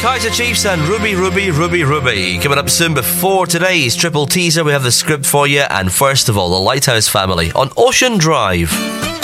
Kaiser Chiefs and Ruby, Ruby, Ruby, Ruby. Coming up soon before today's triple teaser, we have the script for you. And first of all, the Lighthouse Family on Ocean Drive.